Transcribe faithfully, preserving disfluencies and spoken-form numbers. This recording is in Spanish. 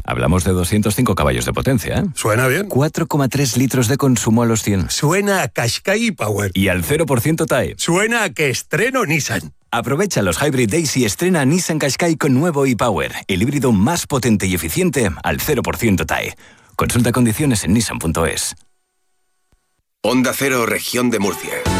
Hablamos de doscientos cinco caballos de potencia, ¿eh? Suena bien. cuatro coma tres litros de consumo a los cien. Suena a Qashqai Power. Y al cero por ciento T A E. Suena a que estreno Nissan. Aprovecha los Hybrid Days y estrena Nissan Qashqai con nuevo e-Power, el híbrido más potente y eficiente al cero por ciento T A E. Consulta condiciones en nissan punto es. Onda Cero, Región de Murcia.